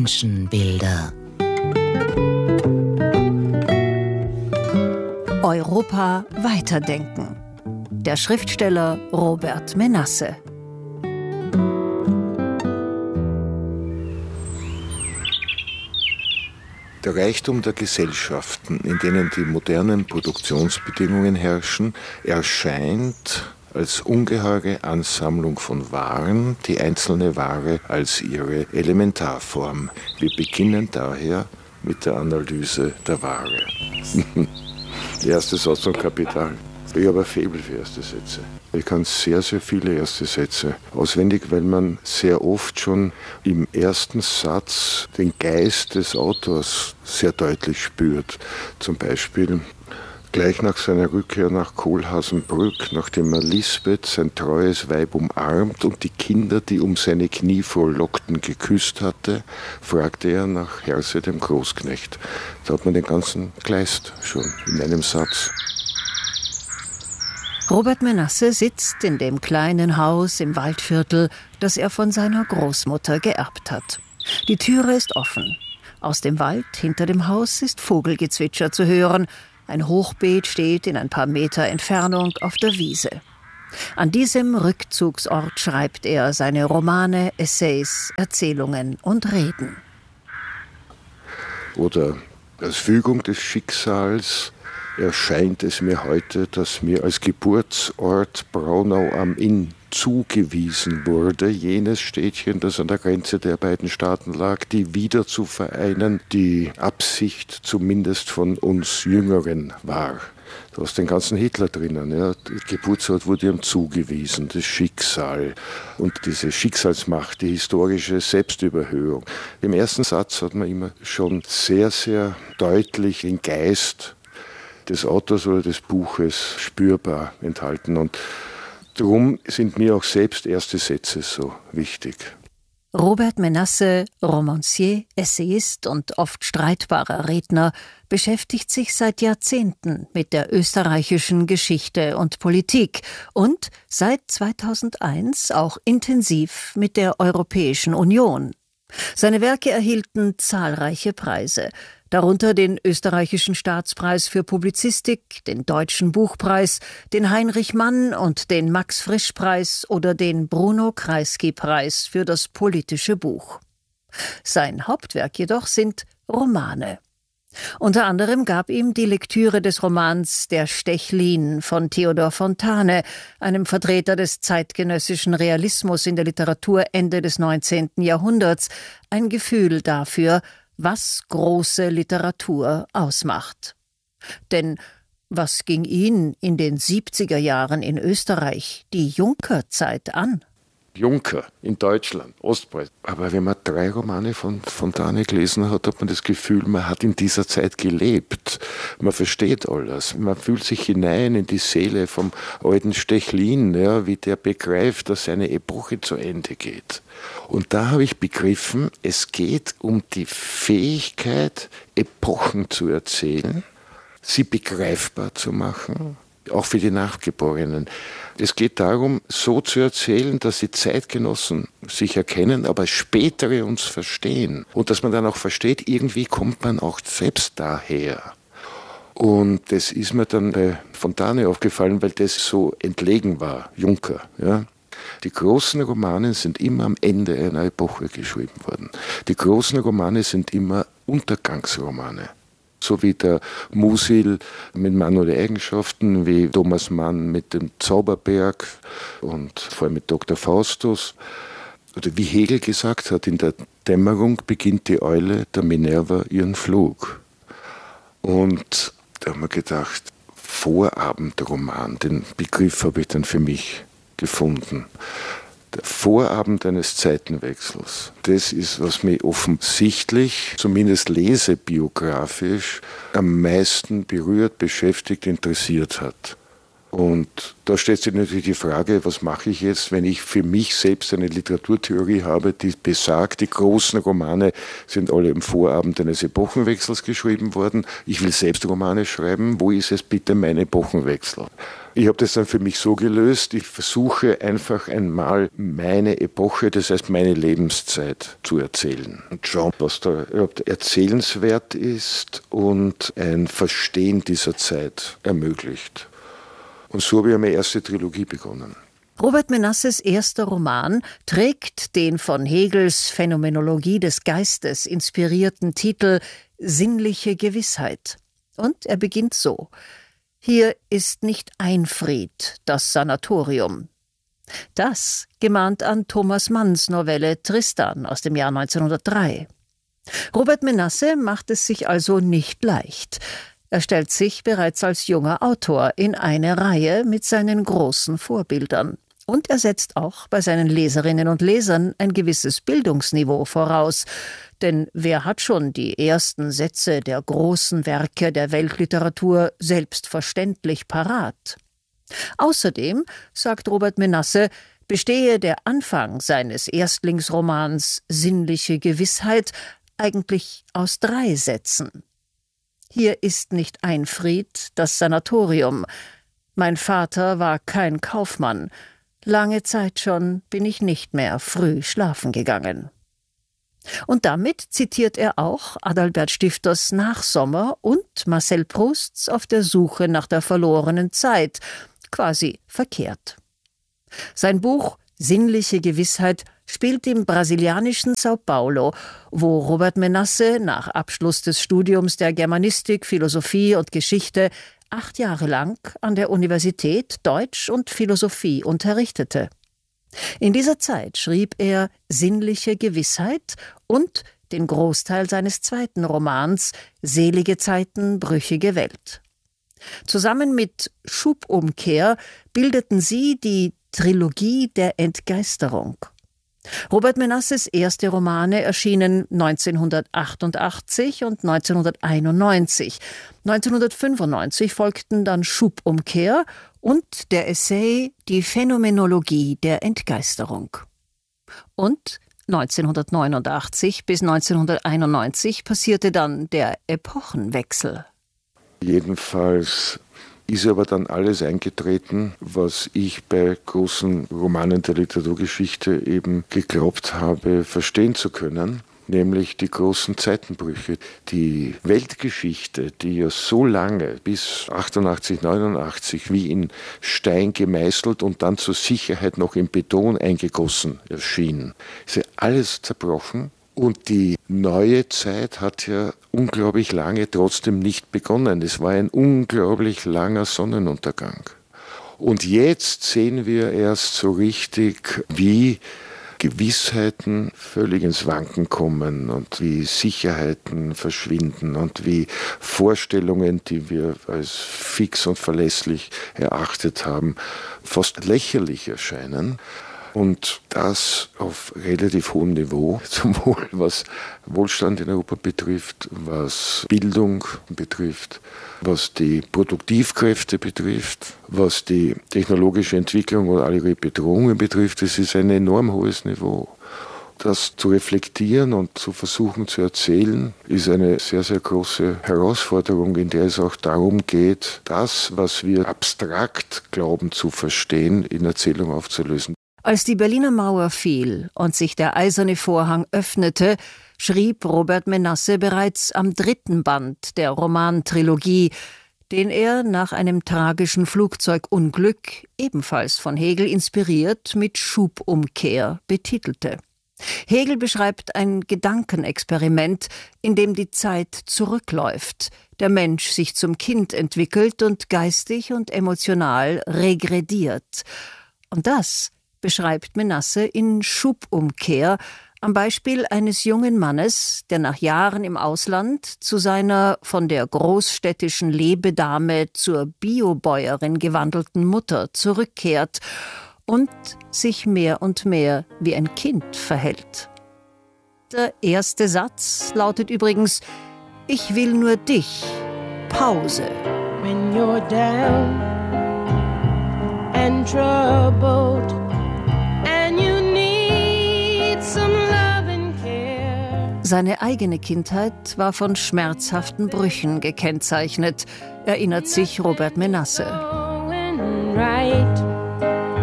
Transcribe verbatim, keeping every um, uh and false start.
Menschenbilder. Europa weiterdenken. Der Schriftsteller Robert Menasse. Der Reichtum der Gesellschaften, in denen die modernen Produktionsbedingungen herrschen, erscheint als ungeheure Ansammlung von Waren, die einzelne Ware als ihre Elementarform. Wir beginnen daher mit der Analyse der Ware. Der erste Satz zum Kapital. Ich habe ein Faible für erste Sätze. Ich kann sehr, sehr viele erste Sätze auswendig, weil man sehr oft schon im ersten Satz den Geist des Autors sehr deutlich spürt. Zum Beispiel gleich nach seiner Rückkehr nach Kohlhaasenbrück, nachdem er Lisbeth, sein treues Weib, umarmt und die Kinder, die um seine Knie frohlockten, geküsst hatte, fragte er nach Herse, dem Großknecht. Da hat man den ganzen Kleist schon in einem Satz. Robert Menasse sitzt in dem kleinen Haus im Waldviertel, das er von seiner Großmutter geerbt hat. Die Türe ist offen. Aus dem Wald hinter dem Haus ist Vogelgezwitscher zu hören. Ein Hochbeet steht in ein paar Meter Entfernung auf der Wiese. An diesem Rückzugsort schreibt er seine Romane, Essays, Erzählungen und Reden. Oder als Fügung des Schicksals erscheint es mir heute, dass mir als Geburtsort Braunau am Inn zugewiesen wurde, jenes Städtchen, das an der Grenze der beiden Staaten lag, die wieder zu vereinen, die Absicht zumindest von uns Jüngeren war. Da ist den ganzen Hitler drinnen. Ja. Der Geburtsort wurde ihm zugewiesen, das Schicksal und diese Schicksalsmacht, die historische Selbstüberhöhung. Im ersten Satz hat man immer schon sehr, sehr deutlich den Geist des Autors oder des Buches spürbar enthalten. Und darum sind mir auch selbst erste Sätze so wichtig. Robert Menasse, Romancier, Essayist und oft streitbarer Redner, beschäftigt sich seit Jahrzehnten mit der österreichischen Geschichte und Politik und seit zweitausendeins auch intensiv mit der Europäischen Union. Seine Werke erhielten zahlreiche Preise, darunter den österreichischen Staatspreis für Publizistik, den Deutschen Buchpreis, den Heinrich Mann und den Max-Frisch-Preis oder den Bruno-Kreisky-Preis für das politische Buch. Sein Hauptwerk jedoch sind Romane. Unter anderem gab ihm die Lektüre des Romans Der Stechlin von Theodor Fontane, einem Vertreter des zeitgenössischen Realismus in der Literatur Ende des neunzehnten Jahrhunderts, ein Gefühl dafür, was große Literatur ausmacht. Denn was ging ihn in den siebziger Jahren in Österreich, die Juncker-Zeit, an? Juncker in Deutschland, Ostpreußen. Aber wenn man drei Romane von Fontane gelesen hat, hat man das Gefühl, man hat in dieser Zeit gelebt. Man versteht alles. Man fühlt sich hinein in die Seele vom alten Stechlin, ja, wie der begreift, dass seine Epoche zu Ende geht. Und da habe ich begriffen, es geht um die Fähigkeit, Epochen zu erzählen, sie begreifbar zu machen, auch für die Nachgeborenen. Es geht darum, so zu erzählen, dass die Zeitgenossen sich erkennen, aber spätere uns verstehen. Und dass man dann auch versteht, irgendwie kommt man auch selbst daher. Und das ist mir dann bei Fontane aufgefallen, weil das so entlegen war, Juncker. Ja. Die großen Romane sind immer am Ende einer Epoche geschrieben worden. Die großen Romane sind immer Untergangsromane. So wie der Musil mit manuellen Eigenschaften, wie Thomas Mann mit dem Zauberberg und vor allem mit Doktor Faustus. Oder wie Hegel gesagt hat, in der Dämmerung beginnt die Eule der Minerva ihren Flug. Und da haben wir gedacht, Vorabendroman, den Begriff habe ich dann für mich gefunden. Der Vorabend eines Zeitenwechsels, das ist, was mich offensichtlich, zumindest lesebiografisch, am meisten berührt, beschäftigt, interessiert hat. Und da stellt sich natürlich die Frage, was mache ich jetzt, wenn ich für mich selbst eine Literaturtheorie habe, die besagt, die großen Romane sind alle im Vorabend eines Epochenwechsels geschrieben worden. Ich will selbst Romane schreiben. Wo ist es bitte mein Epochenwechsel? Ich habe das dann für mich so gelöst, ich versuche einfach einmal meine Epoche, das heißt meine Lebenszeit zu erzählen und schauen, was da überhaupt erzählenswert ist und ein Verstehen dieser Zeit ermöglicht. Und so habe ich meine erste Trilogie begonnen. Robert Menasses erster Roman trägt den von Hegels Phänomenologie des Geistes inspirierten Titel »Sinnliche Gewissheit«. Und er beginnt so: Hier ist nicht Einfried, das Sanatorium. Das gemahnt an Thomas Manns Novelle Tristan aus dem Jahr neunzehnhundertdrei. Robert Menasse macht es sich also nicht leicht. Er stellt sich bereits als junger Autor in eine Reihe mit seinen großen Vorbildern. Und er setzt auch bei seinen Leserinnen und Lesern ein gewisses Bildungsniveau voraus. Denn wer hat schon die ersten Sätze der großen Werke der Weltliteratur selbstverständlich parat? Außerdem, sagt Robert Menasse, bestehe der Anfang seines Erstlingsromans »Sinnliche Gewissheit« eigentlich aus drei Sätzen. Hier ist nicht Einfried, das Sanatorium. Mein Vater war kein Kaufmann. Lange Zeit schon bin ich nicht mehr früh schlafen gegangen. Und damit zitiert er auch Adalbert Stifters Nachsommer und Marcel Prousts Auf der Suche nach der verlorenen Zeit, quasi verkehrt. Sein Buch »Sinnliche Gewissheit« spielt im brasilianischen Sao Paulo, wo Robert Menasse nach Abschluss des Studiums der Germanistik, Philosophie und Geschichte acht Jahre lang an der Universität Deutsch und Philosophie unterrichtete. In dieser Zeit schrieb er »Sinnliche Gewissheit« und den Großteil seines zweiten Romans »Selige Zeiten, brüchige Welt«. Zusammen mit »Schubumkehr« bildeten sie die Trilogie der Entgeisterung. Robert Menasses erste Romane erschienen neunzehnhundertachtundachtzig und neunzehnhunderteinundneunzig. neunzehnhundertfünfundneunzig folgten dann »Schubumkehr« und der Essay »Die Phänomenologie der Entgeisterung«. Und neunzehnhundertneunundachtzig bis neunzehnhunderteinundneunzig passierte dann der Epochenwechsel. Jedenfalls ist aber dann alles eingetreten, was ich bei großen Romanen der Literaturgeschichte eben geglaubt habe, verstehen zu können, nämlich die großen Zeitenbrüche. Die Weltgeschichte, die ja so lange, bis achtundachtzig, neunundachtzig, wie in Stein gemeißelt und dann zur Sicherheit noch in Beton eingegossen erschien, ist ja alles zerbrochen. Und die neue Zeit hat ja unglaublich lange trotzdem nicht begonnen. Es war ein unglaublich langer Sonnenuntergang. Und jetzt sehen wir erst so richtig, wie Gewissheiten völlig ins Wanken kommen und wie Sicherheiten verschwinden und wie Vorstellungen, die wir als fix und verlässlich erachtet haben, fast lächerlich erscheinen. Und das auf relativ hohem Niveau, sowohl was Wohlstand in Europa betrifft, was Bildung betrifft, was die Produktivkräfte betrifft, was die technologische Entwicklung und alle ihre Bedrohungen betrifft. Es ist ein enorm hohes Niveau. Das zu reflektieren und zu versuchen zu erzählen, ist eine sehr, sehr große Herausforderung, in der es auch darum geht, das, was wir abstrakt glauben zu verstehen, in Erzählung aufzulösen. Als die Berliner Mauer fiel und sich der eiserne Vorhang öffnete, schrieb Robert Menasse bereits am dritten Band der Romantrilogie, den er nach einem tragischen Flugzeugunglück, ebenfalls von Hegel inspiriert, mit Schubumkehr betitelte. Hegel beschreibt ein Gedankenexperiment, in dem die Zeit zurückläuft, der Mensch sich zum Kind entwickelt und geistig und emotional regrediert. Und das beschreibt Menasse in Schubumkehr am Beispiel eines jungen Mannes, der nach Jahren im Ausland zu seiner von der großstädtischen Lebedame zur Biobäuerin gewandelten Mutter zurückkehrt und sich mehr und mehr wie ein Kind verhält. Der erste Satz lautet übrigens: Ich will nur dich. Pause. When you're down and troubled, and you need some love and care. Seine eigene Kindheit war von schmerzhaften Brüchen gekennzeichnet, erinnert sich Robert Menasse. Right.